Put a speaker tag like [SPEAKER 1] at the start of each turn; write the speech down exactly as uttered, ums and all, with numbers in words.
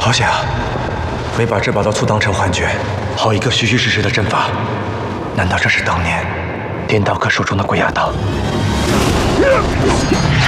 [SPEAKER 1] 好险啊！没把这把刀错当成幻觉，好一个虚虚实实的阵法。难道这是当年颠刀客手中的鬼牙刀？